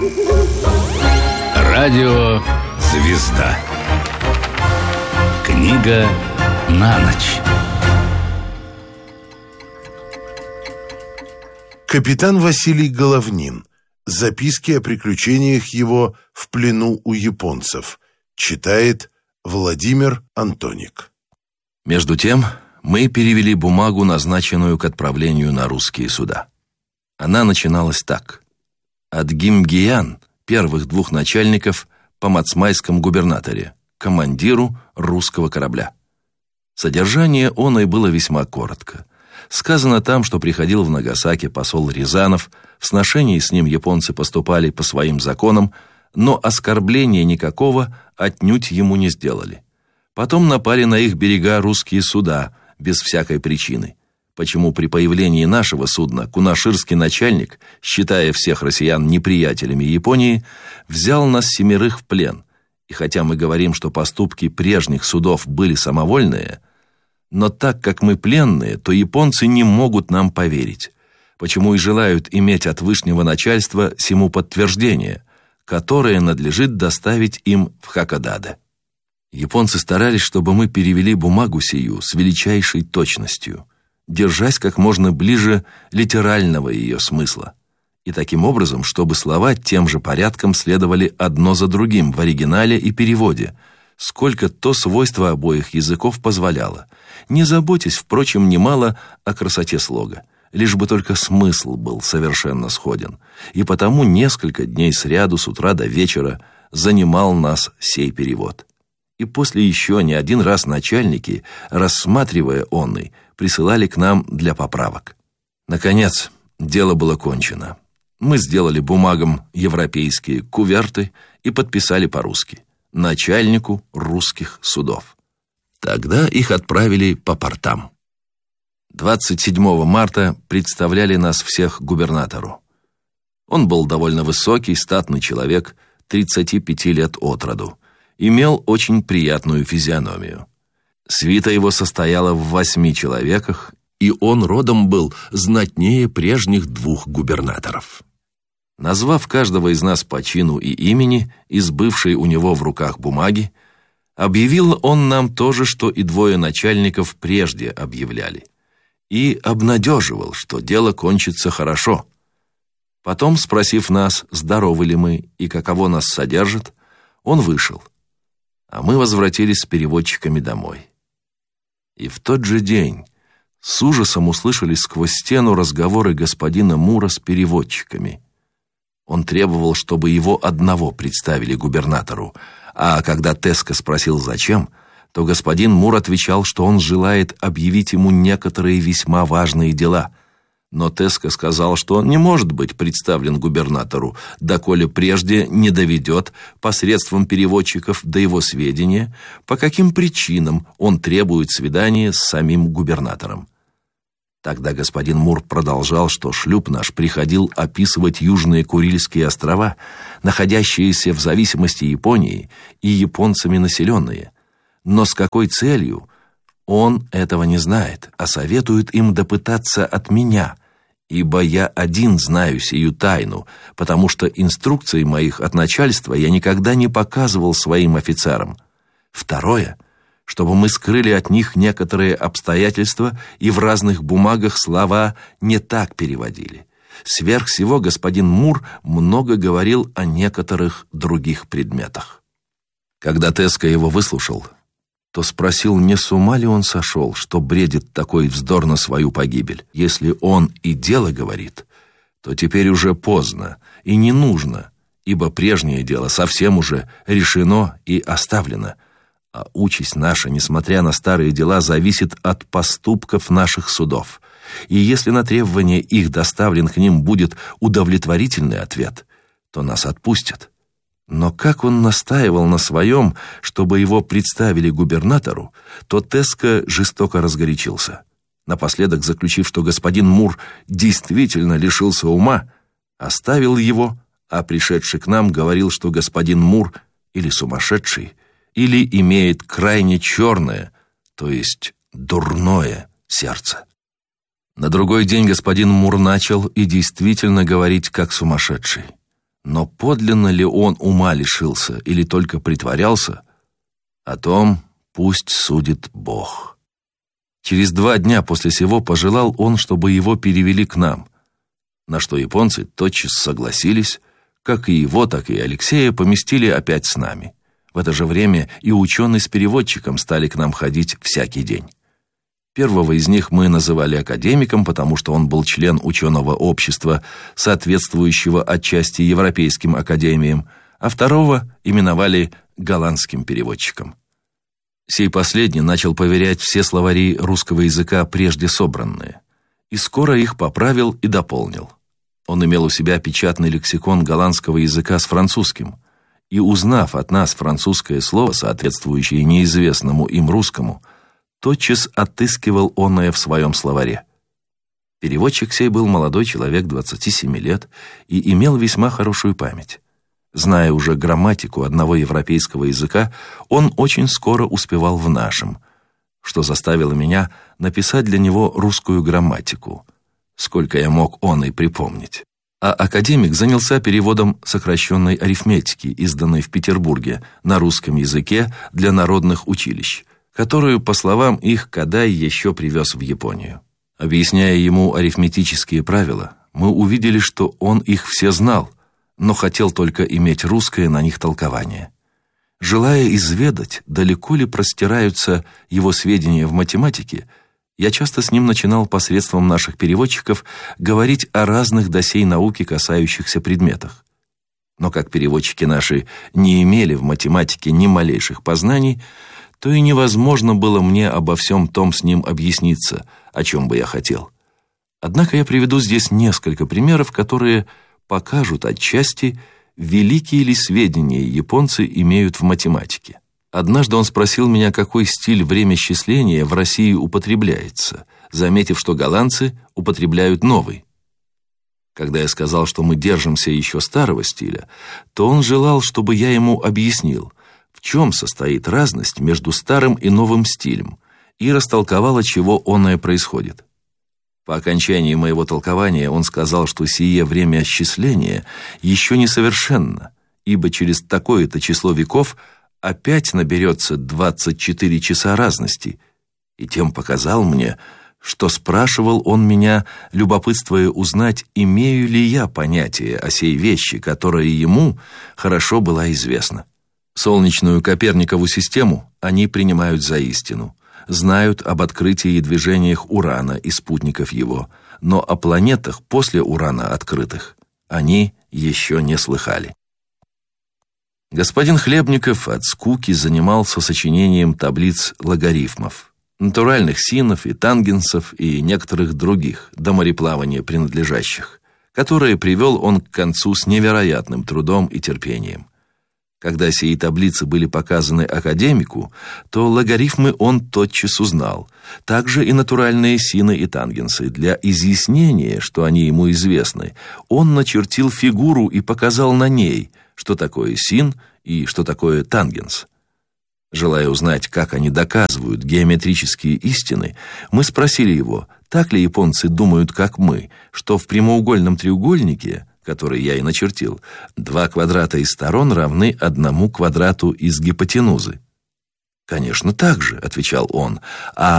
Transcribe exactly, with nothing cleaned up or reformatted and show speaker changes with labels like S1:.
S1: Радио «Звезда». Книга на ночь.
S2: Капитан Василий Головнин. Записки о приключениях его в плену у японцев. Читает Владимир Антоник.
S3: Между тем, мы перевели бумагу, назначенную к отправлению на русские суда. Она начиналась так. От Гимгиян, первых двух начальников по мацмайском губернаторе, командиру русского корабля. Содержание оной было весьма коротко. Сказано там, что приходил в Нагасаки посол Рязанов, в сношении с ним японцы поступали по своим законам, но оскорбления никакого отнюдь ему не сделали. Потом напали на их берега русские суда, без всякой причины. Почему при появлении нашего судна кунаширский начальник, считая всех россиян неприятелями Японии, взял нас семерых в плен. И хотя мы говорим, что поступки прежних судов были самовольные, но так как мы пленные, то японцы не могут нам поверить, почему и желают иметь от вышнего начальства сему подтверждение, которое надлежит доставить им в Хакодаде. Японцы старались, чтобы мы перевели бумагу сию с величайшей точностью, держась как можно ближе литерального ее смысла, и таким образом, чтобы слова тем же порядком следовали одно за другим в оригинале и переводе, сколько то свойство обоих языков позволяло, не заботясь, впрочем, немало о красоте слога, лишь бы только смысл был совершенно сходен, и потому несколько дней сряду с утра до вечера занимал нас сей перевод. И после еще не один раз начальники, рассматривая онный, присылали к нам для поправок. Наконец, дело было кончено. Мы сделали бумагам европейские куверты и подписали по-русски начальнику русских судов. Тогда их отправили по портам. двадцать седьмого марта представляли нас всех губернатору. Он был довольно высокий, статный человек, тридцати пяти лет от роду, имел очень приятную физиономию. Свита его состояла в восьми человеках, и он родом был знатнее прежних двух губернаторов. Назвав каждого из нас по чину и имени, из бывшей у него в руках бумаги, объявил он нам то же, что и двое начальников прежде объявляли, и обнадеживал, что дело кончится хорошо. Потом, спросив нас, здоровы ли мы и каково нас содержит, он вышел, а мы возвратились с переводчиками домой. И в тот же день с ужасом услышали сквозь стену разговоры господина Мура с переводчиками. Он требовал, чтобы его одного представили губернатору, а когда Теска спросил зачем, то господин Мур отвечал, что он желает объявить ему некоторые весьма важные дела. Но Теска сказал, что он не может быть представлен губернатору, доколе прежде не доведет посредством переводчиков до его сведения, по каким причинам он требует свидания с самим губернатором. Тогда господин Мур продолжал, что шлюп наш приходил описывать Южные Курильские острова, находящиеся в зависимости Японии и японцами населенные. Но с какой целью, он этого не знает, а советует им допытаться от меня, ибо я один знаю сию тайну, потому что инструкций моих от начальства я никогда не показывал своим офицерам. Второе, чтобы мы скрыли от них некоторые обстоятельства и в разных бумагах слова не так переводили. Сверх всего господин Мур много говорил о некоторых других предметах. Когда Теска его выслушал, то спросил, не с ума ли он сошел, что бредит такой вздор на свою погибель. Если он и дело говорит, то теперь уже поздно и не нужно, ибо прежнее дело совсем уже решено и оставлено, а участь наша, несмотря на старые дела, зависит от поступков наших судов. И если на требование их доставлен к ним будет удовлетворительный ответ, то нас отпустят. Но как он настаивал на своем, чтобы его представили губернатору, то Теска жестоко разгорячился. Напоследок, заключив, что господин Мур действительно лишился ума, оставил его, а пришедший к нам говорил, что господин Мур или сумасшедший, или имеет крайне черное, то есть дурное сердце. На другой день господин Мур начал и действительно говорить как сумасшедший. Но подлинно ли он ума лишился или только притворялся, о том пусть судит Бог. Через два дня после сего пожелал он, чтобы его перевели к нам, на что японцы тотчас согласились, как и его, так и Алексея поместили опять с нами. В это же время и ученый с переводчиком стали к нам ходить всякий день. Первого из них мы называли академиком, потому что он был член ученого общества, соответствующего отчасти европейским академиям, а второго именовали голландским переводчиком. Сей последний начал поверять все словари русского языка, прежде собранные, и скоро их поправил и дополнил. Он имел у себя печатный лексикон голландского языка с французским, и, узнав от нас французское слово, соответствующее неизвестному им русскому, тотчас отыскивал оное в своем словаре. Переводчик сей был молодой человек двадцати семи лет и имел весьма хорошую память. Зная уже грамматику одного европейского языка, он очень скоро успевал в нашем, что заставило меня написать для него русскую грамматику, сколько я мог он и припомнить. А академик занялся переводом сокращенной арифметики, изданной в Петербурге на русском языке для народных училищ, которую, по словам их, Кадай еще привез в Японию. Объясняя ему арифметические правила, мы увидели, что он их все знал, но хотел только иметь русское на них толкование. Желая изведать, далеко ли простираются его сведения в математике, я часто с ним начинал посредством наших переводчиков говорить о разных до сей науки касающихся предметах. Но как переводчики наши не имели в математике ни малейших познаний, то и невозможно было мне обо всем том с ним объясниться, о чем бы я хотел. Однако я приведу здесь несколько примеров, которые покажут отчасти, великие ли сведения японцы имеют в математике. Однажды он спросил меня, какой стиль времяисчисления в России употребляется, заметив, что голландцы употребляют новый. Когда я сказал, что мы держимся еще старого стиля, то он желал, чтобы я ему объяснил, в чем состоит разность между старым и новым стилем, и растолковал, от чего оное происходит. По окончании моего толкования он сказал, что сие времяисчисление еще несовершенно, ибо через такое-то число веков опять наберется двадцать четыре часа разности, и тем показал мне, что спрашивал он меня, любопытствуя узнать, имею ли я понятие о сей вещи, которая ему хорошо была известна. Солнечную Коперникову систему они принимают за истину, знают об открытии и движениях Урана и спутников его, но о планетах после Урана открытых они еще не слыхали. Господин Хлебников от скуки занимался сочинением таблиц логарифмов, натуральных синов и тангенсов и некоторых других, до мореплавания принадлежащих, которые привел он к концу с невероятным трудом и терпением. Когда сии таблицы были показаны академику, то логарифмы он тотчас узнал, также и натуральные сины и тангенсы. Для изъяснения, что они ему известны, он начертил фигуру и показал на ней, что такое син и что такое тангенс. Желая узнать, как они доказывают геометрические истины, мы спросили его, так ли японцы думают, как мы, что в прямоугольном треугольнике, который я и начертил, два квадрата из сторон равны одному квадрату из гипотенузы. «Конечно, так же», — отвечал он, — «а